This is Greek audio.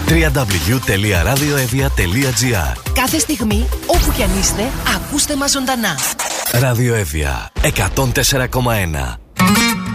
www.radioevia.gr. Κάθε στιγμή, όπου κι αν είστε, ακούστε μας ζωντανά. Ραδιοέβια 104,1.